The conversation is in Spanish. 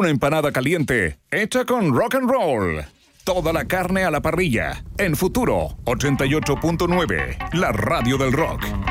Una empanada caliente, hecha con rock and roll. Toda la carne a la parrilla. En Futuro 88.9, la radio del rock.